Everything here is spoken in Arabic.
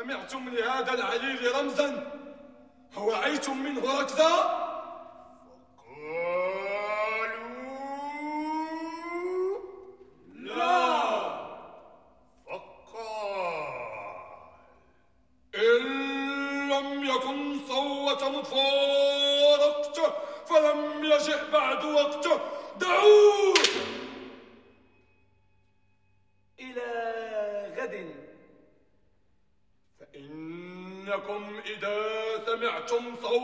سمعتم لهذا العليل رمزا ووعيتم منه ركزا؟ مفارقته فلم يجئ بعد وقته، دعوه إلى غد، فإنكم إذا سمعتم صوت